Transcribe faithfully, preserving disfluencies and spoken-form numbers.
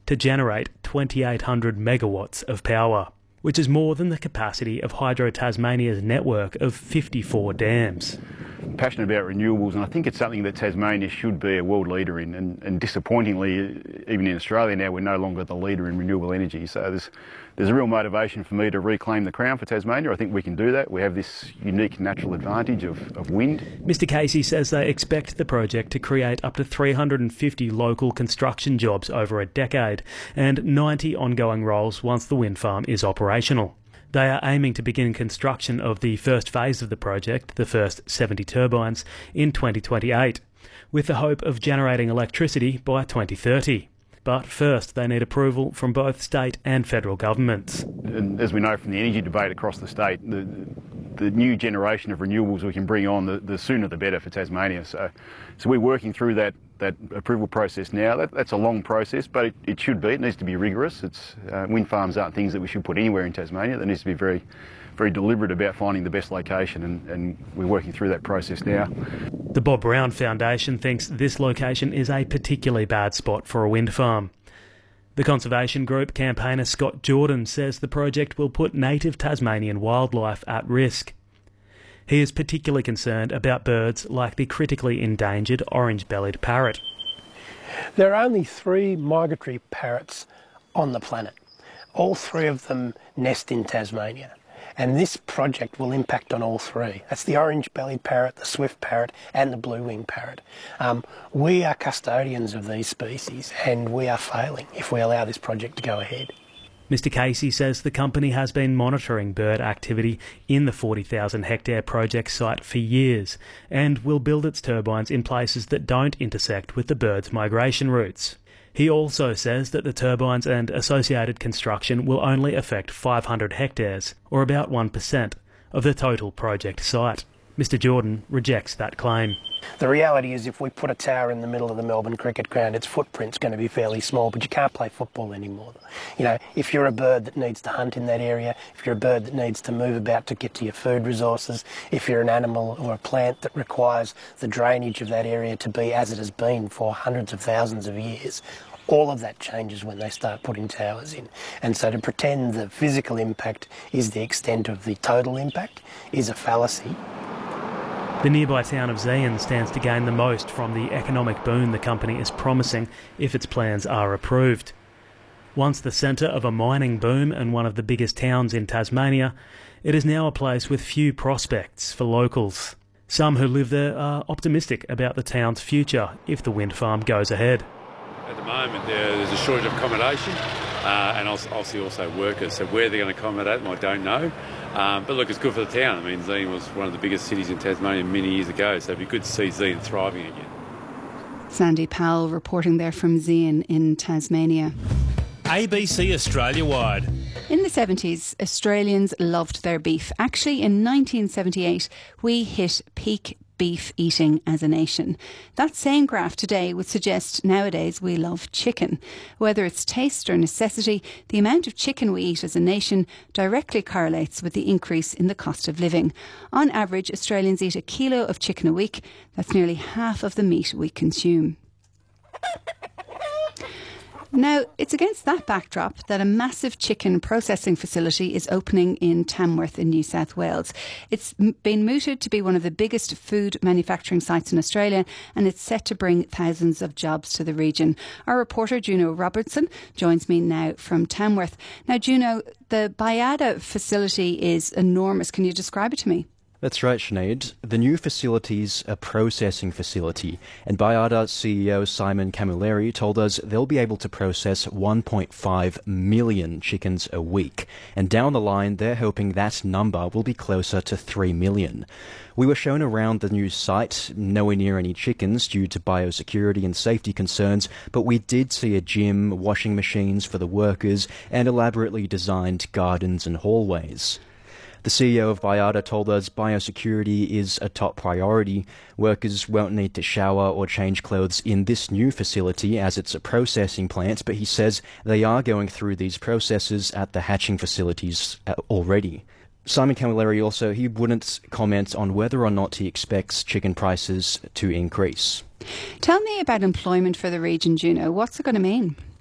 to generate twenty-eight hundred megawatts of power, which is more than the capacity of Hydro Tasmania's network of fifty-four dams. Passionate about renewables, and I think it's something that Tasmania should be a world leader in, and, and disappointingly, even in Australia now, we're no longer the leader in renewable energy. So there's, there's a real motivation for me to reclaim the crown for Tasmania. I think we can do that. We have this unique natural advantage of, of wind. Mister Casey says they expect the project to create up to three hundred fifty local construction jobs over a decade and ninety ongoing roles once the wind farm is operational. They are aiming to begin construction of the first phase of the project, the first seventy turbines, in twenty twenty-eight, with the hope of generating electricity by twenty thirty. But first, they need approval from both state and federal governments. And as we know from the energy debate across the state, the, the new generation of renewables we can bring on, the, the sooner the better for Tasmania. So, so we're working through that, that approval process now. That, that's a long process, but it, it should be. It needs to be rigorous. It's, uh, wind farms aren't things that we should put anywhere in Tasmania. There needs to be very, very deliberate about finding the best location, and, and we're working through that process now. The Bob Brown Foundation thinks this location is a particularly bad spot for a wind farm. The conservation group campaigner Scott Jordan says the project will put native Tasmanian wildlife at risk. He is particularly concerned about birds like the critically endangered orange-bellied parrot. There are only three migratory parrots on the planet. All three of them nest in Tasmania. And this project will impact on all three. That's the orange-bellied parrot, the swift parrot and the blue-winged parrot. Um, we are custodians of these species, and we are failing if we allow this project to go ahead. Mister Casey says the company has been monitoring bird activity in the forty thousand hectare project site for years and will build its turbines in places that don't intersect with the birds' migration routes. He also says that the turbines and associated construction will only affect five hundred hectares, or about one percent, of the total project site. Mister Jordan rejects that claim. The reality is if we put a tower in the middle of the Melbourne cricket ground, its footprint's going to be fairly small, but you can't play football anymore. You know, if you're a bird that needs to hunt in that area, if you're a bird that needs to move about to get to your food resources, if you're an animal or a plant that requires the drainage of that area to be as it has been for hundreds of thousands of years, all of that changes when they start putting towers in. And so to pretend the physical impact is the extent of the total impact is a fallacy. The nearby town of Zeehan stands to gain the most from the economic boon the company is promising if its plans are approved. Once the centre of a mining boom and one of the biggest towns in Tasmania, it is now a place with few prospects for locals. Some who live there are optimistic about the town's future if the wind farm goes ahead. At the moment, there's a shortage of accommodation uh, and obviously also workers. So where they're going to accommodate them, I don't know. Um, but look, it's good for the town. I mean, Zeehan was one of the biggest cities in Tasmania many years ago, so it'd be good to see Zeehan thriving again. Sandy Powell reporting there from Zeehan in Tasmania. A B C Australia-wide. In the seventies, Australians loved their beef. Actually, in nineteen seventy-eight, we hit peak beef eating as a nation. That same graph today would suggest nowadays we love chicken. Whether it's taste or necessity, the amount of chicken we eat as a nation directly correlates with the increase in the cost of living. On average, Australians eat a kilo of chicken a week. That's nearly half of the meat we consume. Now, it's against that backdrop that a massive chicken processing facility is opening in Tamworth in New South Wales. It's been mooted to be one of the biggest food manufacturing sites in Australia, and it's set to bring thousands of jobs to the region. Our reporter, Juno Robertson, joins me now from Tamworth. Now, Juno, the Baiada facility is enormous. Can you describe it to me? That's right, Sinead. The new facility's a processing facility, and Baiada C E O Simon Camilleri told us they'll be able to process one point five million chickens a week. And down the line, they're hoping that number will be closer to three million. We were shown around the new site, nowhere near any chickens due to biosecurity and safety concerns, but we did see a gym, washing machines for the workers, and elaborately designed gardens and hallways. The C E O of Baiada told us biosecurity is a top priority. Workers won't need to shower or change clothes in this new facility as it's a processing plant, but he says they are going through these processes at the hatching facilities already. Simon Camilleri also, he wouldn't comment on whether or not he expects chicken prices to increase. Tell me about employment for the region, Juno. What's it going to mean?